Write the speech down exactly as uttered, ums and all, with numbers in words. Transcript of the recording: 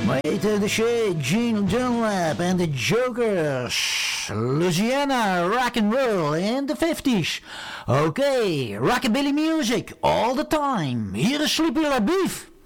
Met de Shade, Gene Dunlap en de Jokers. Louisiana, rock and roll in the fifties. Oké, okay, rockabilly music all the time. Hier is Sleepy LaBeef.